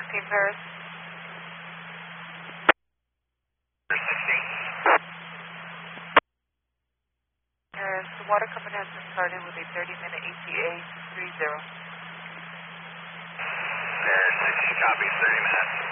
16 Paris. Paris, the water company has been started with a 30-minute ETA to 30. Paris 60, copy, 30 minutes.